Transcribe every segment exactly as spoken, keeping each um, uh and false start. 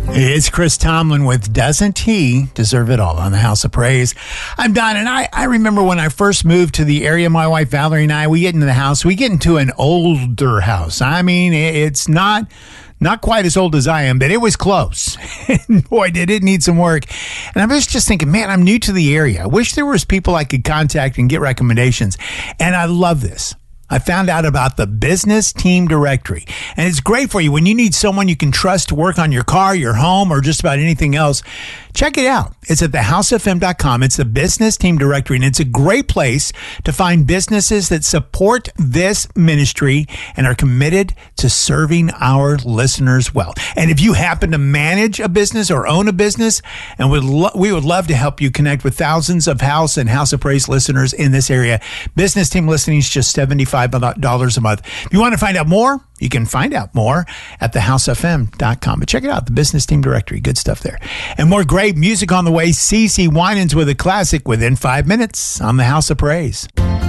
It's Chris Tomlin with Doesn't He Deserve It All on the House of Praise. I'm Don, and I, I remember when I first moved to the area, my wife Valerie and I, we get into the house, we get into an older house. I mean, it's not... Not quite as old as I am, but it was close. And boy, did it need some work. And I was just thinking, man, I'm new to the area. I wish there was people I could contact and get recommendations. And I love this. I found out about the Business Team Directory. And it's great for you when you need someone you can trust to work on your car, your home, or just about anything else. Check it out. It's at the house f m dot com. It's the Business Team Directory, and it's a great place to find businesses that support this ministry and are committed to serving our listeners well. And if you happen to manage a business or own a business, and would lo- we would love to help you connect with thousands of House and House of Praise listeners in this area. Business Team listening is just seventy-five dollars a month. If you want to find out more, you can find out more at the house f m dot com. But check it out, the Business Team Directory. Good stuff there. And more great music on the way. CeCe Winans with a classic within five minutes on the House of Praise.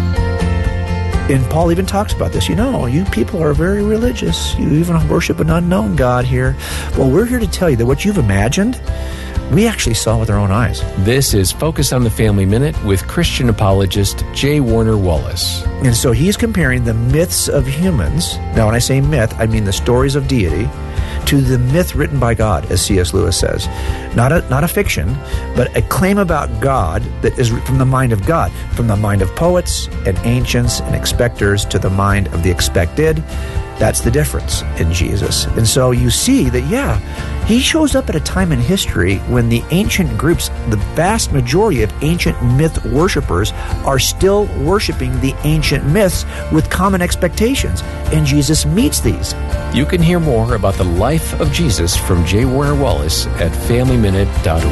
And Paul even talks about this. You know, you people are very religious. You even worship an unknown God here. Well, we're here to tell you that what you've imagined, we actually saw with our own eyes. This is Focus on the Family Minute with Christian apologist J. Warner Wallace. And so he's comparing the myths of humans, now when I say myth, I mean the stories of deity, to the myth written by God, as C S Lewis says. Not a, not a fiction, but a claim about God that is from the mind of God, from the mind of poets and ancients and expectors to the mind of the expected. That's the difference in Jesus. And so you see that, yeah, he shows up at a time in history when the ancient groups, the vast majority of ancient myth worshipers, are still worshiping the ancient myths with common expectations. And Jesus meets these. You can hear more about the life of Jesus from J. Warner Wallace at family minute dot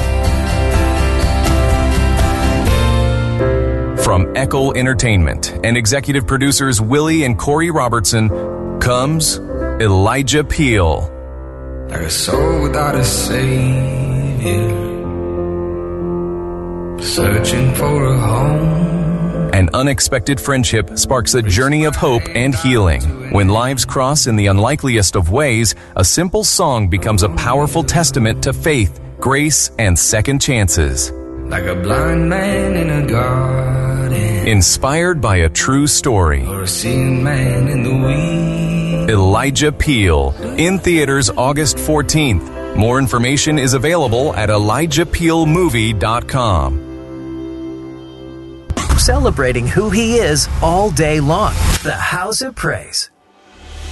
org. From Eckel Entertainment and executive producers Willie and Corey Robertson comes Elijah Peel. Like a soul without a savior, searching for a home. An unexpected friendship sparks a journey of hope and healing. When lives cross in the unlikeliest of ways, a simple song becomes a powerful testament to faith, grace, and second chances. Like a blind man in a garden, inspired by a true story. or a seeing man in the weeds. Elijah Peel, in theaters August fourteenth. More information is available at elijah peel movie dot com. Celebrating who he is all day long. The House of Praise.